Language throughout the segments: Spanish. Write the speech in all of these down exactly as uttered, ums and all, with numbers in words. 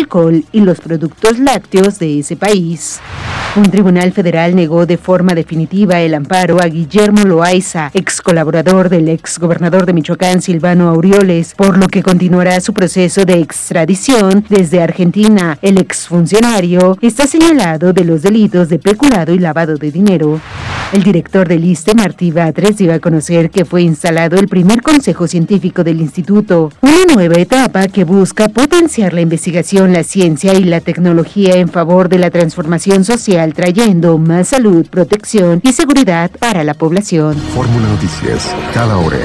alcohol y los productos lácteos de ese país. Un tribunal federal negó de forma definitiva el amparo a Guillermo Loaiza, ex colaborador del ex gobernador de Michoacán, Silvano Aureoles, por lo que continuará su proceso de extradición desde Argentina. El exfuncionario está señalado de los delitos de peculado y lavado de dinero. El director del ISSSTE, Martí Batres, dio a conocer que fue instalado el primer consejo científico del instituto, una nueva etapa que busca potenciar la investigación, la ciencia y la tecnología en favor de la transformación social, trayendo más salud, protección y seguridad para la población. Fórmula Noticias, cada hora.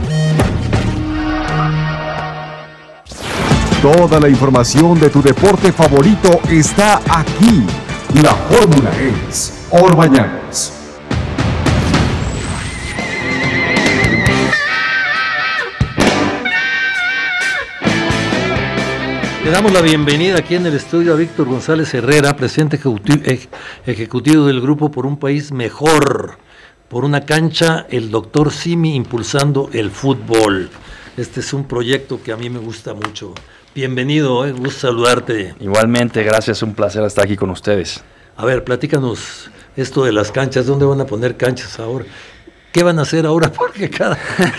Toda la información de tu deporte favorito está aquí. La fórmula es Orbañanos. Le damos la bienvenida aquí en el estudio a Víctor González Herrera, presidente ejecutivo del Grupo por un País Mejor, por una cancha, el doctor Simi impulsando el fútbol. Este es un proyecto que a mí me gusta mucho. Bienvenido, eh, gusto saludarte. Igualmente, gracias, un placer estar aquí con ustedes. A ver, platícanos esto de las canchas, ¿dónde van a poner canchas ahora? ¿Qué van a hacer ahora? Porque cada,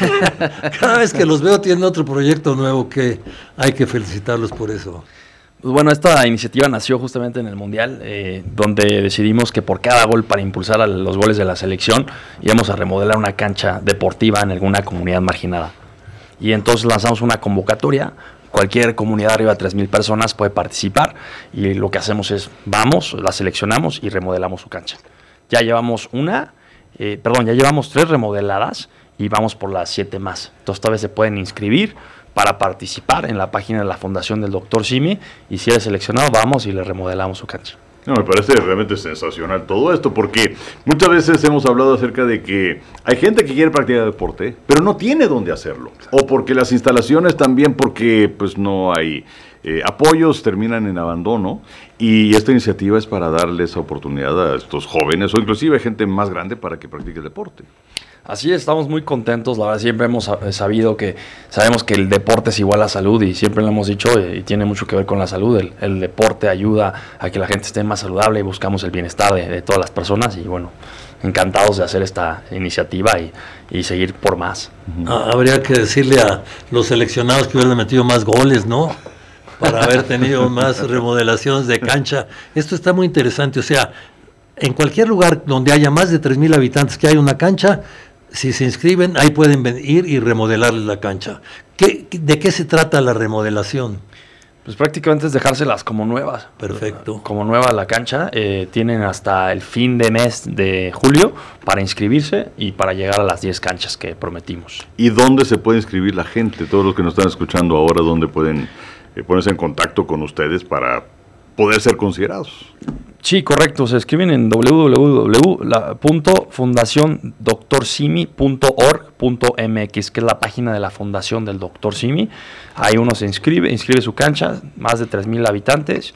cada vez que los veo tienen otro proyecto nuevo que hay que felicitarlos por eso. Pues bueno, esta iniciativa nació justamente en el Mundial, eh, donde decidimos que por cada gol, para impulsar a los goles de la selección, íbamos a remodelar una cancha deportiva en alguna comunidad marginada. Y entonces lanzamos una convocatoria. Cualquier comunidad arriba de tres mil personas puede participar y lo que hacemos es, vamos, la seleccionamos y remodelamos su cancha. Ya llevamos una... Eh, perdón, ya llevamos tres remodeladas y vamos por las siete más. Entonces todavía se pueden inscribir para participar en la página de la Fundación del doctor Simi y si eres seleccionado vamos y le remodelamos su cancha. No, me parece realmente sensacional todo esto, porque muchas veces hemos hablado acerca de que hay gente que quiere practicar deporte, pero no tiene dónde hacerlo, o porque las instalaciones también, porque pues no hay eh, apoyos, terminan en abandono, y esta iniciativa es para darle esa oportunidad a estos jóvenes, o inclusive a gente más grande para que practique el deporte. Así es, estamos muy contentos, la verdad siempre hemos sabido que, sabemos que el deporte es igual a salud y siempre lo hemos dicho y tiene mucho que ver con la salud, el, el deporte ayuda a que la gente esté más saludable y buscamos el bienestar de, de todas las personas y bueno, encantados de hacer esta iniciativa y, y seguir por más. Ah, habría que decirle a los seleccionados que hubieran metido más goles, ¿no? Para haber tenido más remodelaciones de cancha. Esto está muy interesante, o sea, en cualquier lugar donde haya más de tres mil habitantes que haya una cancha, si se inscriben, ahí pueden ir y remodelar la cancha. ¿Qué, ¿De qué se trata la remodelación? Pues prácticamente es dejárselas como nuevas. Perfecto. Como nueva la cancha. Eh, tienen hasta el fin de mes de julio para inscribirse y para llegar a las diez canchas que prometimos. ¿Y dónde se puede inscribir la gente? Todos los que nos están escuchando ahora, ¿dónde pueden eh, ponerse en contacto con ustedes para poder ser considerados? Sí, correcto. Se escriben en doble u doble u doble u punto fundación doctor simi punto org punto m x, que es la página de la Fundación del doctor Simi. Ahí uno se inscribe, inscribe su cancha, más de tres mil habitantes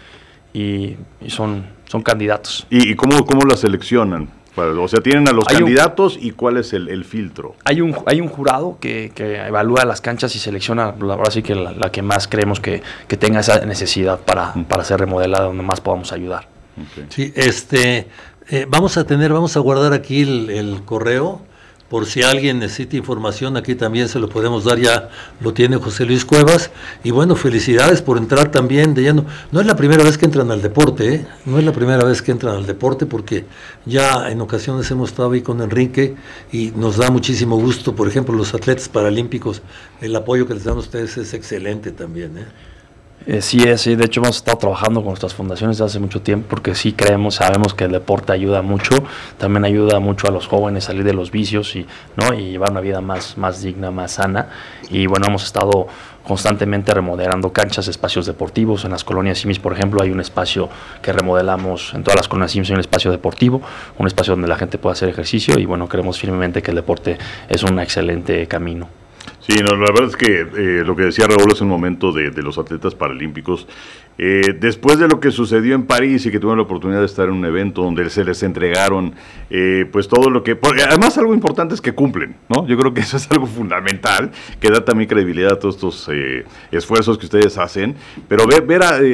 y, y son, son candidatos. ¿Y, y cómo, cómo la seleccionan? O sea, tienen a los hay candidatos un, y ¿cuál es el, el filtro? Hay un hay un jurado que, que evalúa las canchas y selecciona, la verdad sí que la, la que más creemos que, que tenga esa necesidad para, uh-huh. para ser remodelada, donde más podamos ayudar. Okay. Sí, este, eh, vamos a tener, vamos a guardar aquí el, el correo, por si alguien necesita información, aquí también se lo podemos dar, ya lo tiene José Luis Cuevas, y bueno, felicidades por entrar también de lleno. No es la primera vez que entran al deporte, ¿eh? No es la primera vez que entran al deporte, porque ya en ocasiones hemos estado ahí con Enrique, y nos da muchísimo gusto, por ejemplo, los atletas paralímpicos, el apoyo que les dan a ustedes es excelente también, ¿eh? Eh, sí, es, sí, de hecho hemos estado trabajando con nuestras fundaciones desde hace mucho tiempo porque sí creemos, sabemos que el deporte ayuda mucho, también ayuda mucho a los jóvenes a salir de los vicios y, ¿no? y llevar una vida más, más digna, más sana. Y bueno, hemos estado constantemente remodelando canchas, espacios deportivos. En las colonias Simis, por ejemplo, hay un espacio que remodelamos, en todas las colonias Simis hay un espacio deportivo, un espacio donde la gente pueda hacer ejercicio y bueno, creemos firmemente que el deporte es un excelente camino. Sí, no, la verdad es que eh, lo que decía Raúl hace un momento de, de los atletas paralímpicos, eh, después de lo que sucedió en París y que tuvieron la oportunidad de estar en un evento donde se les entregaron eh, pues todo lo que... Además algo importante es que cumplen, ¿no? Yo creo que eso es algo fundamental, que da también credibilidad a todos estos eh, esfuerzos que ustedes hacen, pero ver, ver a... Eh,